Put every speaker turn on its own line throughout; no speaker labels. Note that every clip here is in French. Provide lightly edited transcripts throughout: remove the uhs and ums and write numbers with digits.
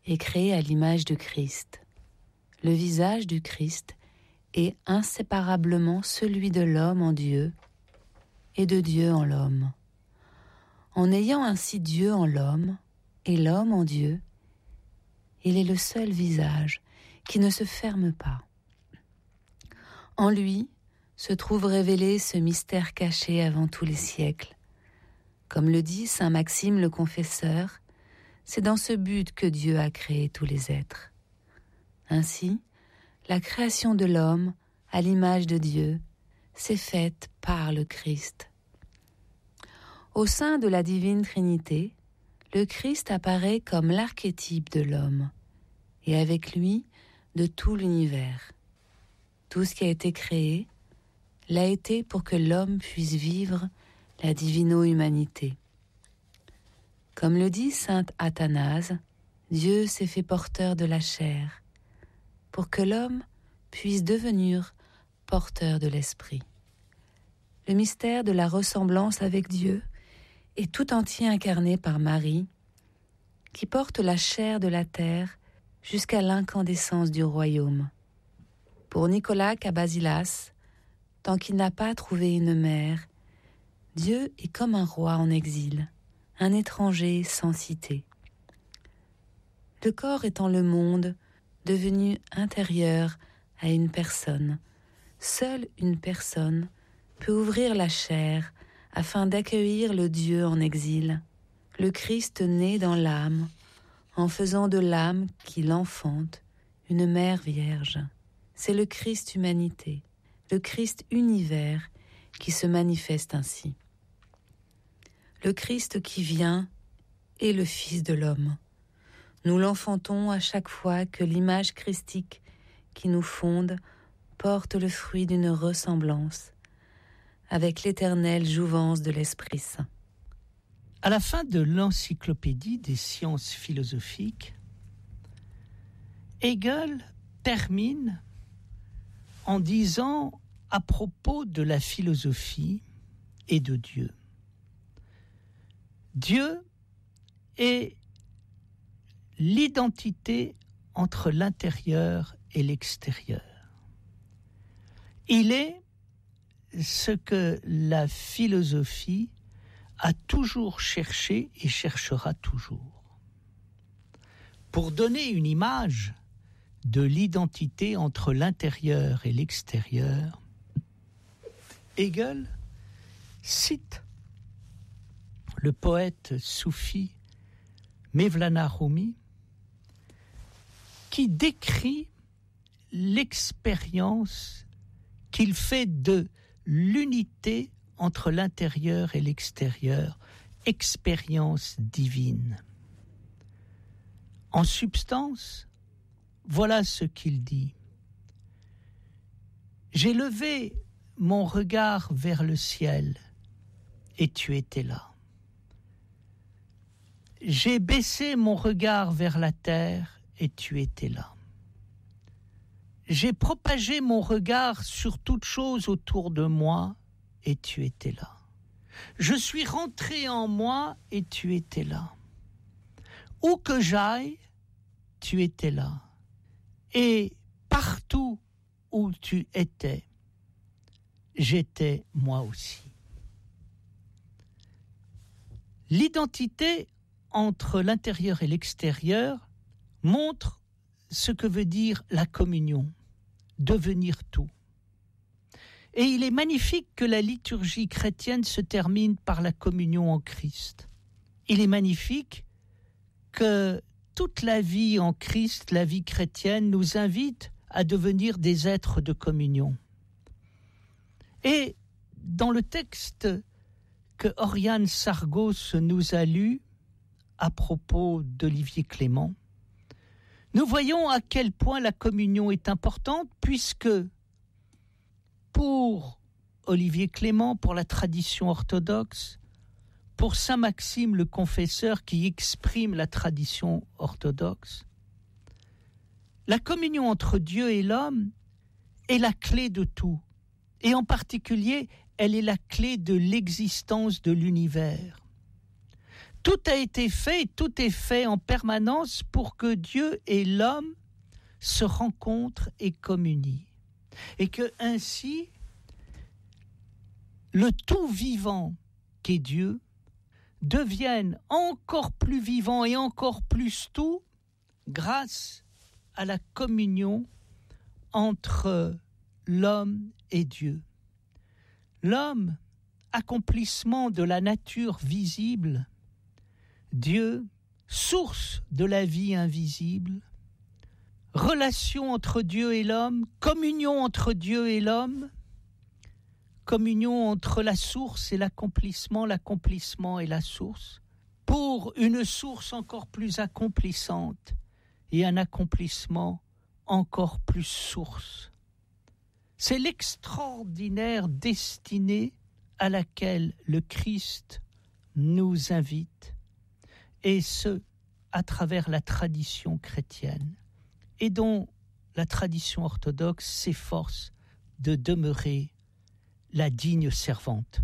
est créé à l'image du Christ. Le visage du Christ est inséparablement celui de l'homme en Dieu et de Dieu en l'homme. En ayant ainsi Dieu en l'homme et l'homme en Dieu, il est le seul visage qui ne se ferme pas. En lui se trouve révélé ce mystère caché avant tous les siècles. Comme le dit saint Maxime le Confesseur, c'est dans ce but que Dieu a créé tous les êtres. Ainsi, la création de l'homme, à l'image de Dieu, s'est faite par le Christ. Au sein de la divine Trinité, le Christ apparaît comme l'archétype de l'homme, et avec lui, de tout l'univers. Tout ce qui a été créé l'a été pour que l'homme puisse vivre la divino-humanité. Comme le dit saint Athanase, Dieu s'est fait porteur de la chair, pour que l'homme puisse devenir porteur de l'esprit. Le mystère de la ressemblance avec Dieu est tout entier incarné par Marie, qui porte la chair de la terre jusqu'à l'incandescence du royaume. Pour Nicolas Cabasilas, tant qu'il n'a pas trouvé une mère, Dieu est comme un roi en exil, un étranger sans cité. Le corps étant le monde, devenu intérieur à une personne, seule une personne peut ouvrir la chair afin d'accueillir le Dieu en exil, le Christ né dans l'âme, en faisant de l'âme qui l'enfante une mère vierge. C'est le Christ humanité, le Christ univers qui se manifeste ainsi. Le Christ qui vient est le Fils de l'homme. Nous l'enfantons à chaque fois que l'image christique qui nous fonde porte le fruit d'une ressemblance avec l'éternelle jouvence de l'Esprit Saint.
À la fin de l'encyclopédie des sciences philosophiques, Hegel termine en disant à propos de la philosophie et de Dieu. Dieu est l'identité entre l'intérieur et l'extérieur. Il est ce que la philosophie a toujours cherché et cherchera toujours. Pour donner une image de l'identité entre l'intérieur et l'extérieur, Hegel cite le poète soufi Mevlana Rumi, qui décrit l'expérience qu'il fait de l'unité entre l'intérieur et l'extérieur, expérience divine. En substance, voilà ce qu'il dit. J'ai levé mon regard vers le ciel et tu étais là. J'ai baissé mon regard vers la terre et tu étais là. J'ai propagé mon regard sur toute chose autour de moi et tu étais là. Je suis rentré en moi et tu étais là. Où que j'aille, tu étais là. Et partout où tu étais, j'étais moi aussi. L'identité entre l'intérieur et l'extérieur montre ce que veut dire la communion, devenir tout. Et il est magnifique que la liturgie chrétienne se termine par la communion en Christ. Il est magnifique que toute la vie en Christ, la vie chrétienne, nous invite à devenir des êtres de communion. Et dans le texte que Oriane Sargos nous a lu à propos d'Olivier Clément, nous voyons à quel point la communion est importante, puisque pour Olivier Clément, pour la tradition orthodoxe, pour saint Maxime le Confesseur qui exprime la tradition orthodoxe, la communion entre Dieu et l'homme est la clé de tout. Et en particulier, elle est la clé de l'existence de l'univers. Tout a été fait et tout est fait en permanence pour que Dieu et l'homme se rencontrent et communient. Et que ainsi, le tout vivant qu'est Dieu devienne encore plus vivant et encore plus tout grâce à la communion entre l'homme et Dieu. L'homme, accomplissement de la nature visible, Dieu, source de la vie invisible, relation entre Dieu et l'homme, communion entre Dieu et l'homme, communion entre la source et l'accomplissement et la source, pour une source encore plus accomplissante et un accomplissement encore plus source. C'est l'extraordinaire destinée à laquelle le Christ nous invite, et ce, à travers la tradition chrétienne, et dont la tradition orthodoxe s'efforce de demeurer la digne servante.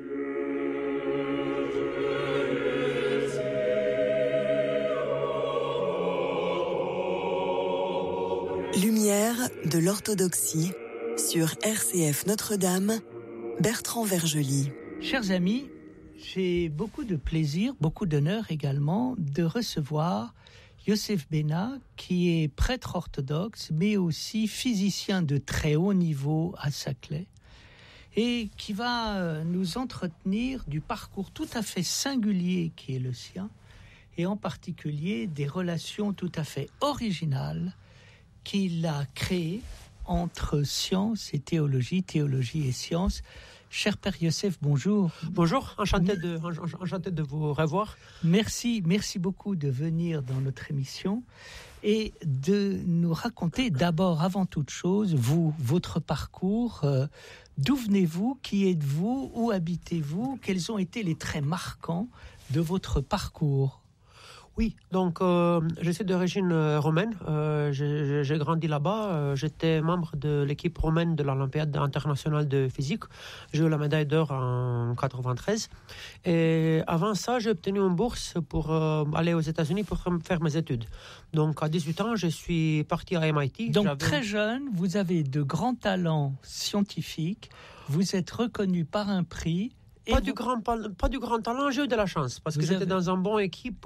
Lumière de l'orthodoxie sur RCF Notre-Dame, Bertrand Vergely.
Chers amis, j'ai beaucoup de plaisir, beaucoup d'honneur également de recevoir Yosef Bena, qui est prêtre orthodoxe, mais aussi physicien de très haut niveau à Saclay, et qui va nous entretenir du parcours tout à fait singulier qui est le sien, et en particulier des relations tout à fait originales qu'il a créées entre science et théologie, théologie et science. Cher Père Yosef, bonjour.
Bonjour, enchanté de vous revoir.
Merci beaucoup de venir dans notre émission et de nous raconter d'abord, avant toute chose, votre parcours. D'où venez-vous? Qui êtes-vous? Où habitez-vous? Quels ont été les traits marquants de votre parcours?
Oui, donc je suis d'origine romaine, j'ai grandi là-bas, j'étais membre de l'équipe romaine de l'Olympiade internationale de physique, j'ai eu la médaille d'or en 93, et avant ça j'ai obtenu une bourse pour aller aux États-Unis pour faire mes études. Donc à 18 ans je suis parti à MIT.
Donc très jeune, vous avez de grands talents scientifiques, vous êtes reconnu par un prix.
Pas du grand talent, j'ai eu de la chance parce que j'étais dans une bonne équipe,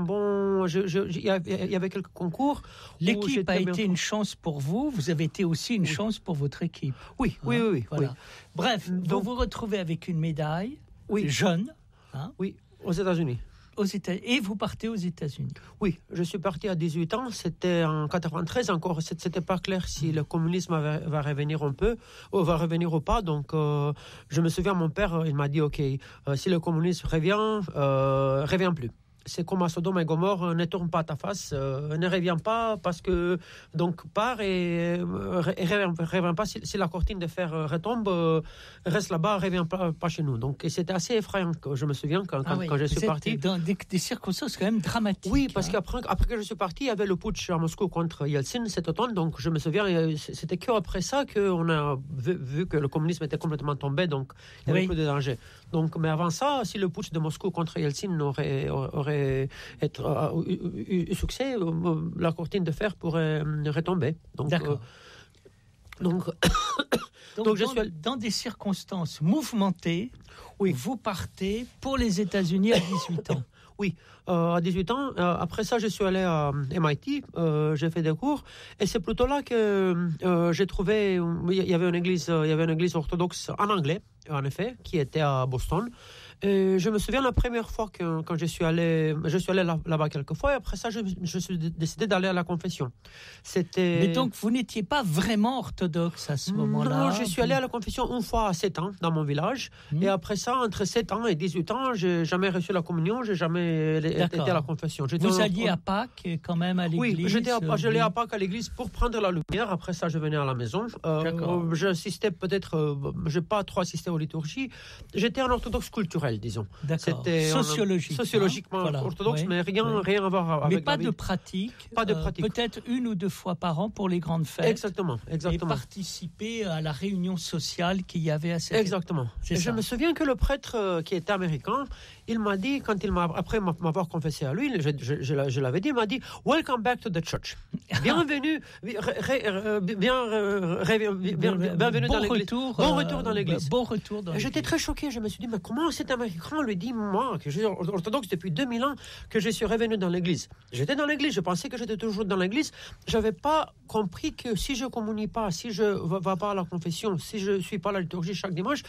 il y avait quelques concours.
L'équipe a été une chance pour vous, vous avez été aussi une chance pour votre équipe.
Oui.
Voilà. Bref, donc, vous vous retrouvez avec une médaille, jeune.
Oui, aux États-Unis.
Et vous partez aux États-Unis.
Oui, je suis parti à 18 ans, c'était en 93 encore, c'était pas clair si le communisme va revenir un peu, ou va revenir ou pas, donc je me souviens, mon père, il m'a dit, ok, si le communisme revient plus. C'est comme à Sodome et Gomorrhe, ne tourne pas ta face, ne reviens pas parce que donc pars et reviens pas si la cortine de fer retombe, reste là-bas, reviens pas chez nous. Donc et c'était assez effrayant. Je me souviens quand je suis parti.
Dans des circonstances quand même dramatiques.
Oui, parce qu'après que je suis parti, il y avait le putsch à Moscou contre Yeltsin cet automne. Donc je me souviens, c'était qu'après ça qu'on a vu que le communisme était complètement tombé, donc il y avait plus de danger. Donc mais avant ça, si le putsch de Moscou contre Yeltsin aurait eu succès, la cortine de fer pourrait retomber. Donc,
d'accord.
Donc
je suis dans des circonstances mouvementées. Oui. Vous partez pour les États-Unis à 18 ans.
Oui, à 18 ans. Après ça, je suis allé à MIT, j'ai fait des cours, et c'est plutôt là que j'ai trouvé, il y avait une église orthodoxe en anglais, en effet, qui était à Boston. Et je me souviens la première fois quand je suis allé là-bas quelques fois, et après ça, je suis décidé d'aller à la confession.
Mais donc, vous n'étiez pas vraiment orthodoxe à ce moment-là?
Non, je suis allé à la confession une fois à 7 ans dans mon village, et après ça, entre 7 ans et 18 ans, j'ai jamais reçu la communion, j'ai jamais été à la confession.
Vous alliez à Pâques quand même à l'église?
Oui, j'allais à Pâques à l'église pour prendre la lumière, après ça, je venais à la maison. J'assistais peut-être, j'ai pas trop assisté aux liturgies, j'étais un orthodoxe culturel, disons.
D'accord.
C'était
sociologiquement
orthodoxe, mais rien à voir avec
mais pas de pratique.
Pas de pratique.
Peut-être 1 ou 2 fois par an pour les grandes fêtes.
Exactement.
Et participer à la réunion sociale qu'il y avait à cette
Exactement. Et je me souviens que le prêtre qui était américain, il m'a dit, après m'avoir confessé à lui, je l'avais dit, il m'a dit « Welcome back to the church ». Bienvenue, bienvenue dans l'église. Bon retour dans l'église.
Bon retour dans l'église.
J'étais très choqué, je me suis dit « Mais comment cet Américain lui dit, moi, que je suis orthodoxe depuis 2000 ans, que je suis revenu dans l'église ?» J'étais dans l'église, je pensais que j'étais toujours dans l'église. Je n'avais pas compris que si je ne communie pas, si je ne vais pas à la confession, si je ne suis pas à la liturgie chaque dimanche,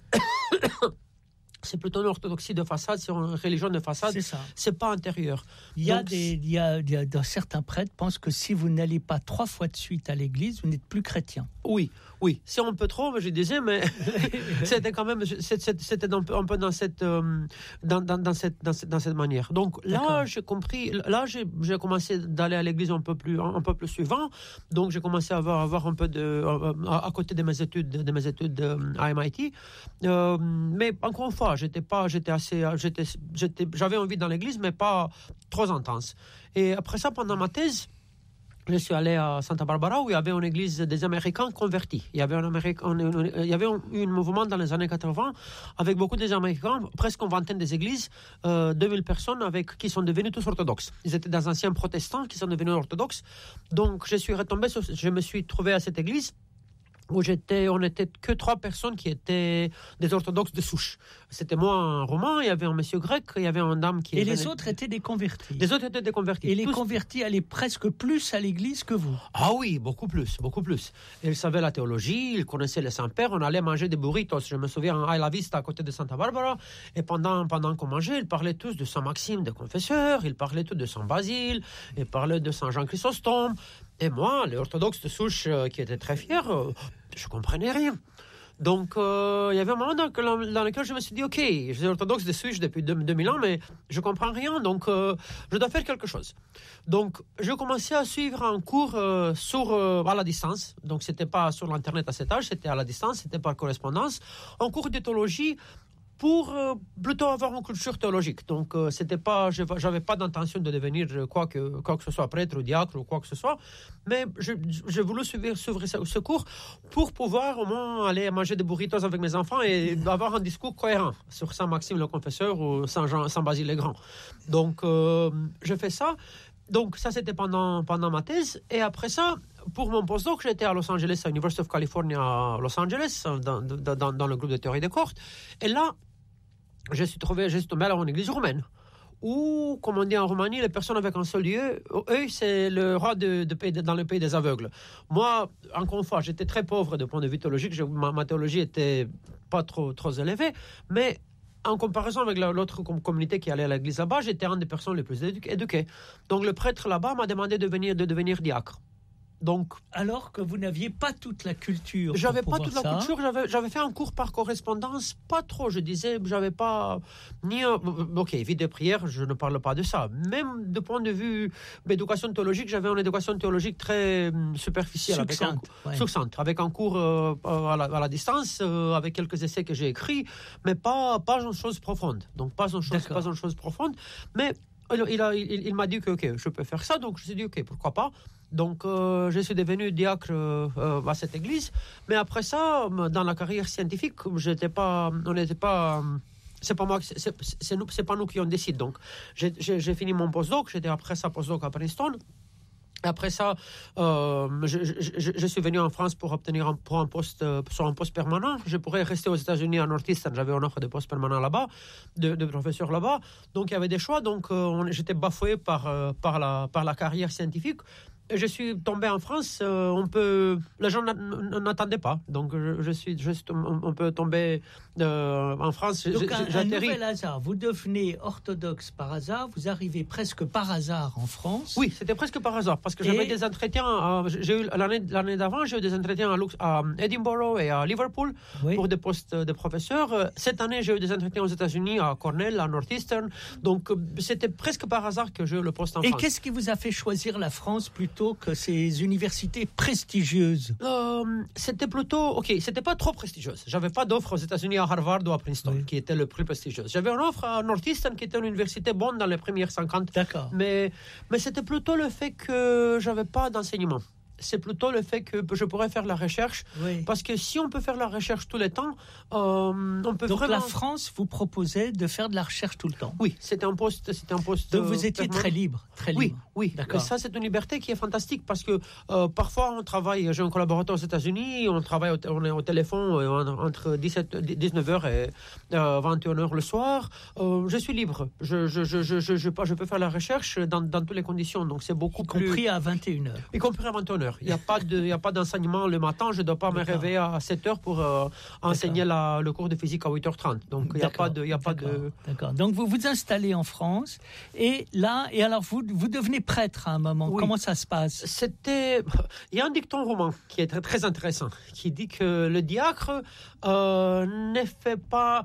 c'est plutôt une orthodoxie de façade, c'est une religion de façade, c'est pas intérieur.
Il y a certains prêtres pensent que si vous n'allez pas 3 fois de suite à l'église, vous n'êtes plus chrétien.
Oui, c'est un peu trop, je disais, mais c'était quand même, c'était un peu dans cette manière. Donc là, j'ai compris, là, j'ai commencé d'aller à l'église un peu plus souvent. Donc j'ai commencé à avoir un peu à côté de mes études à MIT. Mais encore une fois, j'avais envie dans l'église, mais pas trop intense. Et après ça, pendant ma thèse, je suis allé à Santa Barbara où il y avait une église des Américains convertis. Il y avait un mouvement dans les années 80 avec beaucoup des Américains, presque une vingtaine des églises, 2000 personnes qui sont devenus tous orthodoxes. Ils étaient des anciens protestants qui sont devenus orthodoxes. Donc je me suis trouvé à cette église où on n'était que 3 personnes qui étaient des orthodoxes de souche. C'était moi, un Romain, il y avait un monsieur grec, il y avait une dame qui...
Et les autres étaient des convertis.
Les autres étaient des convertis.
Et les convertis allaient presque plus à l'église que vous.
Ah oui, beaucoup plus. Ils savaient la théologie, ils connaissaient les Saints-Pères, on allait manger des burritos. Je me souviens, à La Vista, à côté de Santa Barbara, et pendant qu'on mangeait, ils parlaient tous de Saint Maxime de Confesseur, ils parlaient tous de Saint Basile, ils parlaient de Saint Jean Chrysostome. Et moi, les orthodoxes de souche qui étaient très fiers, je comprenais rien. Donc, il y avait un moment dans lequel je me suis dit, OK, je suis orthodoxe de souche depuis 2000 ans, mais je comprends rien, donc je dois faire quelque chose. Donc, je commençais à suivre un cours à la distance. Donc, c'était pas sur l'Internet à cet âge, c'était à la distance, c'était par correspondance. Un cours de théologie pour plutôt avoir une culture théologique. Donc, j'avais pas d'intention de devenir quoi que ce soit, prêtre ou diacre ou quoi que ce soit, mais je voulais suivre ce cours pour pouvoir au moins aller manger des burritos avec mes enfants et avoir un discours cohérent sur Saint Maxime le Confesseur ou Saint Basile le Grand. Donc, je fais ça. Donc, ça, c'était pendant ma thèse. Et après ça, pour mon postdoc, j'étais à Los Angeles, à University of California à Los Angeles, dans le groupe de théorie des cohortes. Et là, je suis tombé à une église roumaine, où, comme on dit en Roumanie, les personnes avec un seul Dieu, eux, c'est le roi dans le pays des aveugles. Moi, encore une fois, j'étais très pauvre de point de vue théologique, ma théologie était pas trop élevée, mais en comparaison avec l'autre communauté qui allait à l'église là-bas, j'étais une des personnes les plus éduquées. Donc le prêtre là-bas m'a demandé de devenir diacre. Donc,
alors que vous n'aviez pas toute la culture.
J'avais pas toute la culture, j'avais fait un cours par correspondance, pas trop, je disais, j'avais pas OK, vie de prière, je ne parle pas de ça. Même de point de vue d'éducation théologique, j'avais une éducation théologique très superficielle, succincte, avec un cours à la distance, avec quelques essais que j'ai écrits, mais pas une chose profonde. Donc pas une chose profonde, mais il m'a dit que OK, je peux faire ça, donc je me suis dit OK, pourquoi pas. Donc, je suis devenu diacre à cette église. Mais après ça, dans la carrière scientifique, c'est pas moi, c'est pas nous qui on décide. Donc, j'ai fini mon postdoc. J'étais après ça postdoc à Princeton. Après ça, je suis venu en France pour obtenir un poste sur un poste permanent. Je pourrais rester aux États-Unis à Northeastern. J'avais une offre de poste permanent là-bas, de professeur là-bas. Donc, il y avait des choix. Donc, j'étais bafoué par la carrière scientifique. Et je suis tombé en France, les gens n'attendaient pas. Donc, on peut tomber en France.
Donc, un nouvel hasard. Vous devenez orthodoxe par hasard. Vous arrivez presque par hasard en France.
Oui, c'était presque par hasard. Parce que j'avais des entretiens. L'année d'avant, j'ai eu des entretiens à Edinburgh et à Liverpool pour des postes de professeurs. Cette année, j'ai eu des entretiens aux États-Unis, à Cornell, à Northeastern. Donc, c'était presque par hasard que j'ai eu le poste en France.
Et qu'est-ce qui vous a fait choisir la France plutôt que ces universités prestigieuses?
C'était plutôt... OK, c'était pas trop prestigieuse. J'avais pas d'offre aux États-Unis à Harvard ou à Princeton, qui était le plus prestigieuse. J'avais une offre à Northeastern, qui était une université bonne dans les premières 50.
D'accord.
Mais c'était plutôt le fait que j'avais pas d'enseignement. c'est plutôt le fait que je pourrais faire la recherche.
Oui.
Parce que si on peut faire la recherche tout le temps, on peut
Donc
vraiment...
la France vous proposait de faire de la recherche tout le temps.
Oui, c'était un poste.
Donc vous étiez
permanent.
très libre.
Oui.
D'accord.
Et ça, c'est une liberté qui est fantastique parce que parfois on travaille. J'ai un collaborateur aux États-Unis, on travaille, on est au téléphone entre 19h et 21h le soir. Je suis libre. Je peux faire la recherche dans toutes les conditions. Donc c'est beaucoup
Y
plus.
compris à 21h.
Y compris à 21h. Il n'y a pas d'enseignement le matin. Je ne dois pas me réveiller à 7h pour enseigner le cours de physique à 8h30. Donc il n'y a pas de.
D'accord. Donc vous vous installez en France et alors vous devenez prêtre à un moment.
Oui.
Comment ça se passe?
Il y a un dicton romain qui est très, très intéressant, qui dit que le diacre ne fait pas,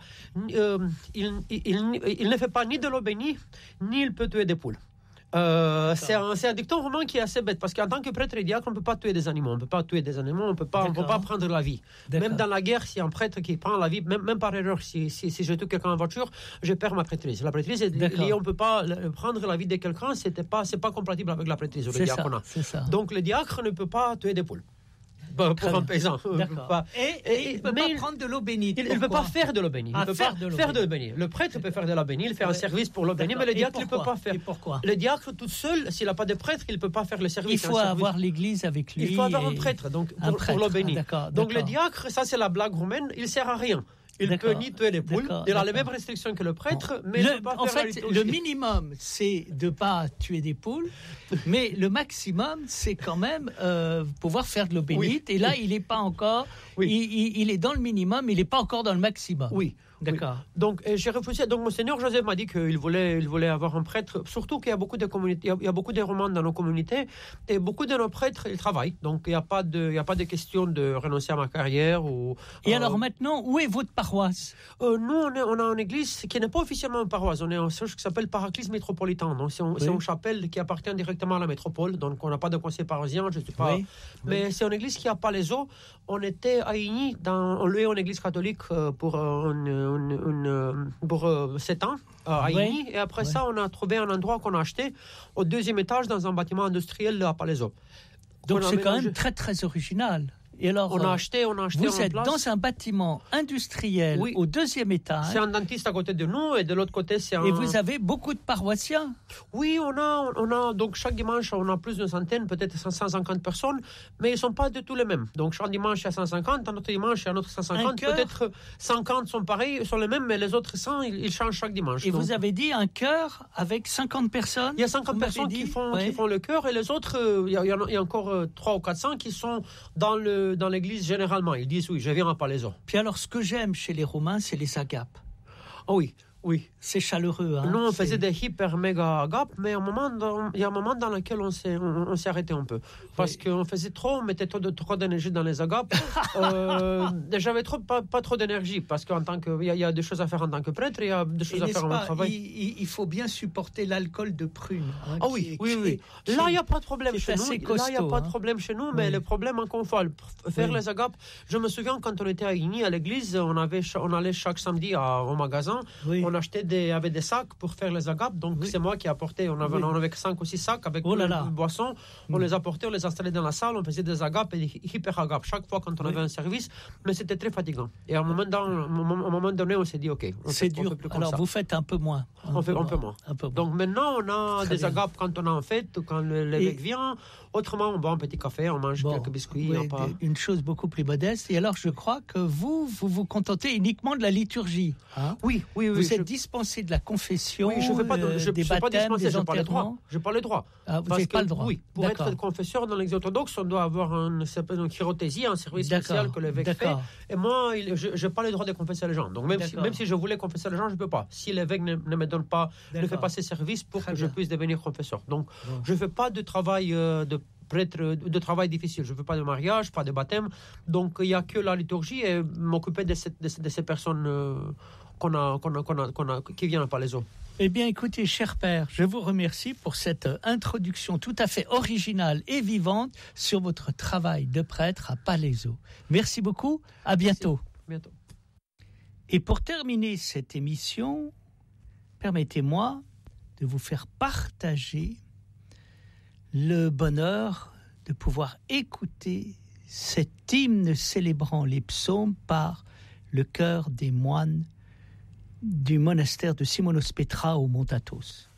il ne fait pas ni de l'eau bénie, ni il peut tuer des poules. C'est un dicton romain qui est assez bête parce qu'en tant que prêtre et diacre, on ne peut pas tuer des animaux, on ne peut pas prendre la vie.
D'accord.
Même dans la guerre, s'il y a un prêtre qui prend la vie, même par erreur, si je tue quelqu'un en voiture, je perds ma prêtrise. La prêtrise est liée, on ne peut pas prendre la vie de quelqu'un, c'est pas compatible avec la prêtrise ou le diaconat. Donc le diacre ne peut pas tuer des poules. Pour un paysan.
D'accord. Et il ne peut pas prendre de l'eau bénite.
Il ne peut pas faire de l'eau bénie. Il ne peut pas faire de l'eau bénie. Le prêtre peut faire de l'eau bénie, il fait un service pour l'eau bénie, mais le diacre ne peut pas faire.
Et pourquoi?
Le diacre tout seul, s'il n'a pas de prêtre, il ne peut pas faire le service.
Il faut avoir l'église avec lui.
Il faut avoir un prêtre pour l'eau bénie. Donc le diacre, ça c'est la blague romaine, il ne sert à rien. Il ne peut ni tuer les poules, il a les mêmes restrictions que le prêtre, mais il ne peut pas faire la liturgie.
Le minimum, c'est de ne pas tuer des poules, mais le maximum, c'est quand même pouvoir faire de l'eau bénite. Et là, il n'est pas encore... Il est dans le minimum, il n'est pas encore dans le maximum.
Oui.
D'accord.
Oui. Donc j'ai refusé. Donc Monseigneur Joseph m'a dit qu'il voulait avoir un prêtre. Surtout qu'il y a beaucoup de communautés, il y a beaucoup de romans dans nos communautés et beaucoup de nos prêtres ils travaillent. Donc il n'y a pas de question de renoncer à ma carrière ou.
Et alors maintenant, où est votre paroisse?
Nous on a une église qui n'est pas officiellement une paroisse. On est un siège qui s'appelle Paraclise métropolitain. Donc c'est une chapelle qui appartient directement à la métropole. Donc on n'a pas de conseil parisien. Je sais pas. Mais c'est une église qui a pas les eaux. On était à Igny, on louait une église catholique pour 7 ans à Igny, et après ça on a trouvé un endroit qu'on a acheté au 2e étage dans un bâtiment industriel à Palaiseau.
Donc c'est quand même très très original. Et alors,
on a acheté
vous êtes dans un bâtiment industriel au 2e étage.
C'est un dentiste à côté de nous et de l'autre côté c'est un...
Et vous avez beaucoup de paroissiens?
Oui, on a donc chaque dimanche on a plus d'une centaine, peut-être 150 personnes, mais ils ne sont pas du tout les mêmes. Donc chaque dimanche il y a 150, un autre dimanche il y a un autre 150, peut-être 50 sont pareils, sont les mêmes, mais les autres 100 ils changent chaque dimanche.
Et donc, vous avez dit un chœur avec 50 personnes?
Il y a 50 personnes qui font le chœur et les autres, il y a encore 300 ou 400 qui sont dans l'église généralement. Ils disent oui, je viens à Palaiso.
Puis alors, ce que j'aime chez les Romains, c'est les agapes.
Oh oui.
C'est chaleureux. Hein,
nous, on faisait des hyper méga agapes, mais il y a un moment dans lequel on s'est arrêté un peu. Parce qu'on faisait on mettait trop d'énergie dans les agapes. J'avais pas trop d'énergie, parce qu'il y a des choses à faire en tant que prêtre, il y a des choses à faire en mon travail.
Il faut bien supporter l'alcool de prune. Hein,
oui. Là, il n'y a pas de problème chez nous. Là, il n'y a pas de problème chez nous, mais le problème, encore une fois, faire les agapes. Je me souviens quand on était à Igny, à l'église, on allait chaque samedi au magasin. On achetait avec des sacs pour faire les agapes, donc c'est moi qui apportais, on avait 5 ou 6 sacs avec une boisson, on les apportait, on les installait dans la salle, on faisait des agapes et des hyper agapes chaque fois quand on avait un service, mais c'était très fatigant. Et à un moment donné, on s'est dit ok,
c'est dur. Alors vous faites un peu moins.
On fait un peu moins. Donc maintenant, on a des agapes quand on en fait, ou quand l'évêque vient. Autrement, on boit un petit café, on mange quelques biscuits.
Une chose beaucoup plus modeste. Et alors, je crois que vous contentez uniquement de la liturgie. Hein?
Oui.
Vous êtes dispensé de la confession,
oui, je
des baptêmes, des enterrements.
Je n'ai pas le droit.
Vous n'avez pas le droit.
Oui, pour être confesseur dans l'Église orthodoxe, on doit avoir une chirotésie, un service spécial que l'évêque fait. Et moi, je n'ai pas le droit de confesser les gens. Donc même si je voulais confesser les gens, je ne peux pas. Si l'évêque ne me donne pas, ne fait pas ses services pour que je puisse devenir confesseur. Donc je ne fais pas de travail de travail difficile. Je ne veux pas de mariage, pas de baptême. Donc il n'y a que la liturgie et m'occuper de ces personnes qui viennent à Palaiso.
Eh bien, écoutez, cher père, je vous remercie pour cette introduction tout à fait originale et vivante sur votre travail de prêtre à Palaiso. Merci beaucoup, à bientôt.
Bientôt.
Et pour terminer cette émission, permettez-moi de vous faire partager le bonheur de pouvoir écouter cet hymne célébrant les psaumes par le chœur des moines du monastère de Simonos Petra au Mont Athos.